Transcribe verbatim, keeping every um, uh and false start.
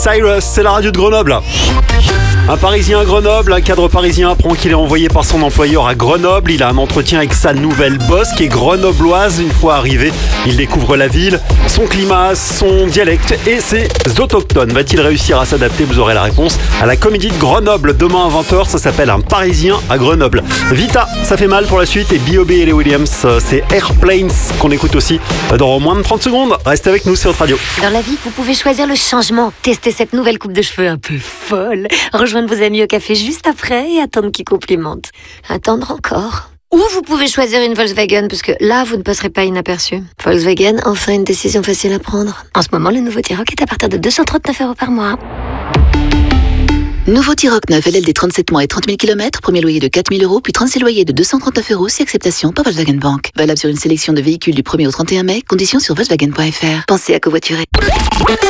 Cyrus, c'est la radio de Grenoble. Un Parisien à Grenoble, un cadre parisien apprend qu'il est envoyé par son employeur à Grenoble. Il a un entretien avec sa nouvelle boss qui est grenobloise. Une fois arrivé, il découvre la ville, son climat, son dialecte et ses autochtones. Va-t-il réussir à s'adapter? Vous aurez la réponse à la Comédie de Grenoble demain à vingt heures. Ça s'appelle Un Parisien à Grenoble. Vita, ça fait mal pour la suite. Et B O B et les Williams, c'est Airplanes qu'on écoute aussi dans moins de trente secondes. Restez avec nous, c'est votre radio. Dans la vie, vous pouvez choisir le changement. Tester cette nouvelle coupe de cheveux un peu folle. Rejoindre vos amis au café juste après et attendre qu'ils complimentent. Attendre encore. Ou vous pouvez choisir une Volkswagen, parce que là, vous ne passerez pas inaperçu. Volkswagen, enfin une décision facile à prendre. En ce moment, le nouveau T-Roc est à partir de deux cent trente-neuf euros par mois. Nouveau T-Roc neuf L L D trente-sept mois et trente mille kilomètres, premier loyer de quatre mille euros, puis trente-six loyers de deux cent trente-neuf euros, si acceptation par Volkswagen Bank. Valable sur une sélection de véhicules du premier au trente et un mai, conditions sur Volkswagen point F R. Pensez à covoiturer.